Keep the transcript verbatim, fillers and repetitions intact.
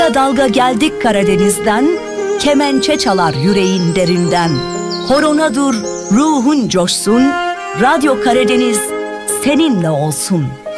Dalga geldik Karadeniz'den, kemençe çalar yüreğin derinden. Horona dur, ruhun coşsun, Radyo Karadeniz seninle olsun.